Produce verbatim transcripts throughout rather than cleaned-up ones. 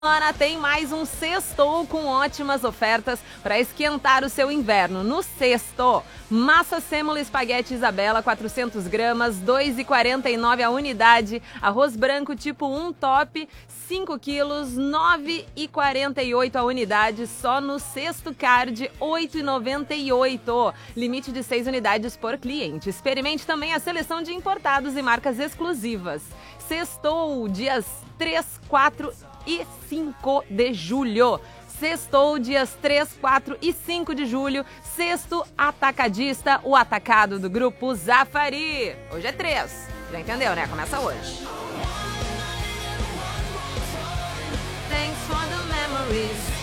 Semana tem mais um Sextou com ótimas ofertas para esquentar o seu inverno. No Sextou, massa sêmola espaguete Isabela, quatrocentas gramas, dois reais e quarenta e nove centavos a unidade. Arroz branco tipo um top, cinco quilos, nove reais e quarenta e oito centavos a unidade. Só no Sexto Card, oito reais e noventa e oito centavos. Limite de seis unidades por cliente. Experimente também a seleção de importados e marcas exclusivas. Sextou, dias três, quatro e cinco de julho. Sextou, dias três, quatro e cinco de julho. Sexto Atacadista, o atacado do Grupo Zafari. Hoje é três. Já entendeu, né? Começa hoje. Thanks for the memories.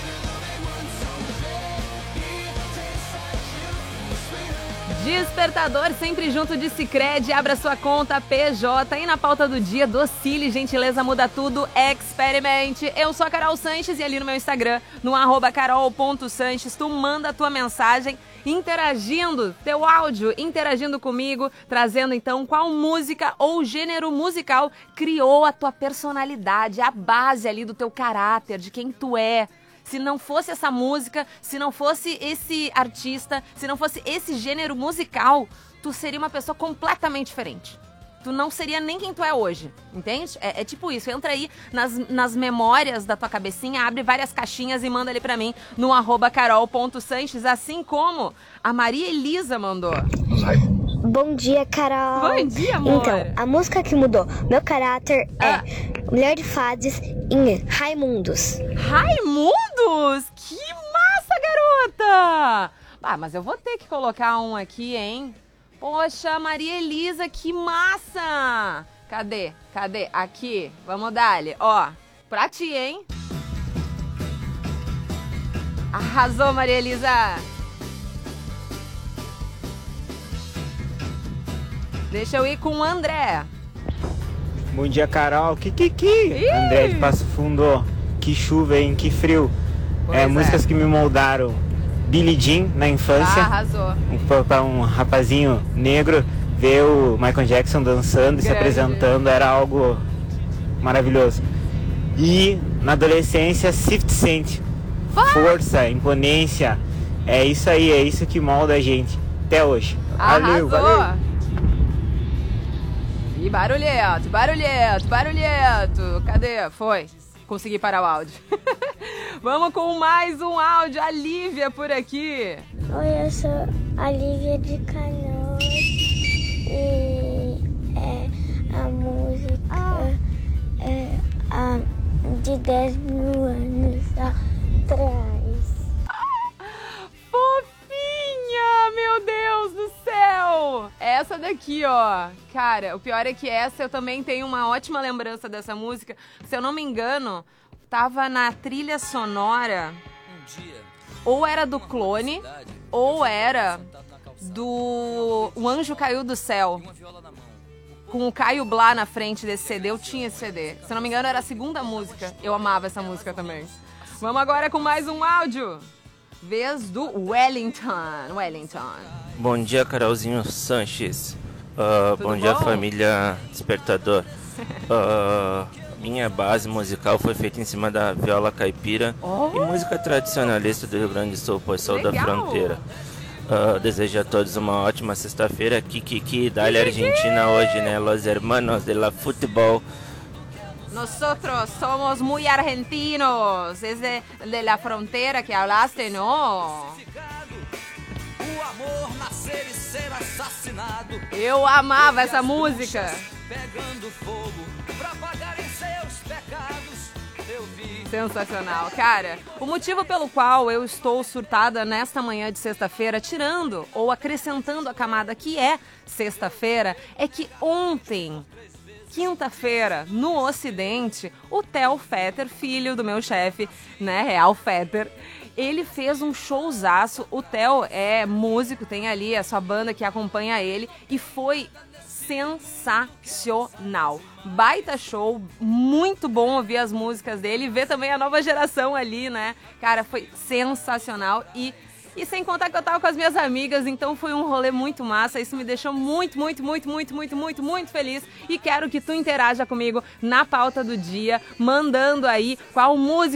Despertador sempre junto de Sicredi, abra sua conta P J e na pauta do dia, docile, gentileza muda tudo, experimente. Eu sou a Carol Sanches e ali no meu Instagram, no arroba carol ponto sanches, tu manda a tua mensagem interagindo, teu áudio, interagindo comigo, trazendo então qual música ou gênero musical criou a tua personalidade, a base ali do teu caráter, de quem tu é. Se não fosse essa música, se não fosse esse artista, se não fosse esse gênero musical, tu seria uma pessoa completamente diferente. Tu não seria nem quem tu é hoje, entende? É, é tipo isso, entra aí nas, nas memórias da tua cabecinha, abre várias caixinhas e manda ali pra mim no arroba carol ponto sanches, assim como a Maria Elisa mandou. Bom dia, Carol. Bom dia, amor. Então, a música que mudou meu caráter Ah. é Mulher de Fases em Raimundos. Raimundos? Que massa, garota! Ah, mas eu vou ter que colocar um aqui, hein? Poxa, Maria Elisa, que massa! Cadê? Cadê? Aqui. Vamos dar-lhe. Ó, pra ti, hein? Arrasou, Maria Elisa! Deixa eu ir com o André. Bom dia, Carol. Kikiki. André de Passo Fundo. Que chuva, hein? Que frio. Pois É, é. músicas que me moldaram. Billie Jean, na Ah, infância. arrasou. Um, pra um rapazinho negro ver o Michael Jackson dançando e se Grande. apresentando era algo maravilhoso. E na adolescência, fifty Cent. Força, imponência. É isso aí, é isso que molda a gente. Até hoje. Valeu, Arrasou. valeu. E barulhento, barulhento, barulhento. Cadê? Foi. Consegui parar o áudio. Vamos com mais um áudio. A Lívia por aqui. Oi, eu sou a Lívia de Canoas e é, a música é a, de dez mil anos atrás. Fofinha, meu Deus do céu. Essa daqui, ó. Cara, o pior é que essa eu também tenho uma ótima lembrança dessa música. Se eu não me engano, tava na trilha sonora, ou era do Clone, ou era do O Anjo Caiu do Céu. Com o Caio Blá na frente desse C D, eu tinha esse C D. Se eu não me engano, era a segunda música. Eu amava essa música também. Vamos agora com mais um áudio. Vez do Wellington. Wellington. Bom dia, Carolzinho Sanches. Uh, Tudo bom dia, bom? família Despertador. Uh, minha base musical foi feita em cima da viola caipira Oh! e música tradicionalista do Rio Grande do Sul, pois sou da Legal! fronteira. Uh, desejo a todos uma ótima sexta-feira. Kikiki, Dali Kikiki! Argentina hoje, né? Los hermanos de la fútbol. Nosotros somos muy argentinos. Es de, de la frontera que hablaste, ¿no? O amor nascer e ser assassinado. Eu amava essa música. Pegando fogo pra pagarem seus pecados. Eu vi. Sensacional. Cara, o motivo pelo qual eu estou surtada nesta manhã de sexta-feira, tirando ou acrescentando a camada que é sexta-feira, é que ontem, quinta-feira, no Ocidente, o Theo Fetter, filho do meu chefe, né, Real Fetter, ele fez um showzaço. O Theo é músico, tem ali a sua banda que acompanha ele e foi sensacional. Baita show, muito bom ouvir as músicas dele e ver também a nova geração ali, né? Cara, foi sensacional e E sem contar que eu tava com as minhas amigas, então foi um rolê muito massa. Isso me deixou muito, muito, muito, muito, muito, muito, muito feliz. E quero que tu interaja comigo na pauta do dia, mandando aí qual música